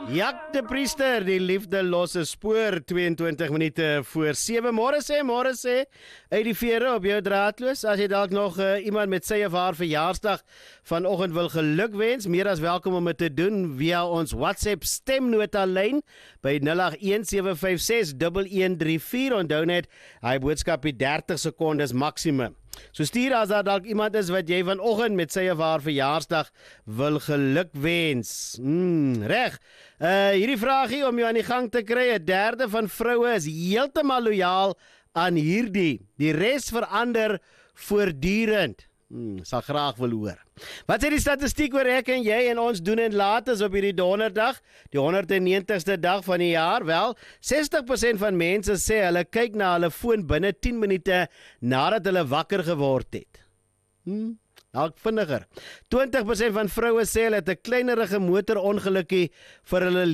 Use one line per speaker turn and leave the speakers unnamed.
Jak de Priester, die liefde losse spoor, 22 minute voor 7. Môre sê, uit die vere op jou draadloos. As jy dalk nog iemand met sy of haar verjaarsdag vanoggend wil gelukwens, meer as welkom om dit te doen via ons WhatsApp stemnota lyn by 0817561134. Onthou net, hy boodskap die 30 sekondes maksimum. So stuur as daar dalk iemand is wat jy vanoggend met sy of haar verjaarsdag wil gelukwens. Reg. Hierdie vraagie om jou aan die gang te kry, 'n derde van vroue is heeltemal lojaal aan hierdie. Die res verander voortdurend. Sal graag wil hoor. Wat sê die statistiek oor ek en jy en ons doen en laat is op hierdie donderdag, die 190ste dag van die jaar? Wel, 60% van mense sê hulle kyk na hulle foon binne 10 minute nadat hulle wakker geword het. Dalk vinniger. 20% van vroue sê hulle het 'n kleinerige motorongelukkie vir hulle